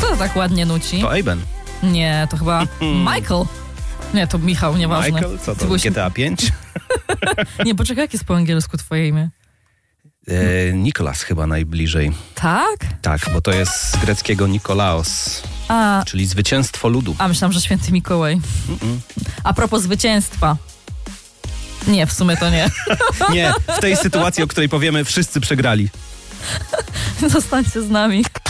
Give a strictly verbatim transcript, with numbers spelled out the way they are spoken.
Kto tak ładnie nuci? To Aben. Nie, to chyba Michael. Nie, to Michał, nieważne. Michael? Co to, byłeś... G T A pięć? Nie, poczekaj, jak jest po angielsku twoje imię? E, Nikolas chyba najbliżej. Tak? Tak, bo to jest z greckiego Nikolaos, A, czyli zwycięstwo ludu. a myślałam, że święty Mikołaj. Mm-mm. A propos zwycięstwa. Nie, w sumie to nie. Nie, w tej sytuacji, o której powiemy, wszyscy przegrali. Zostańcie z nami.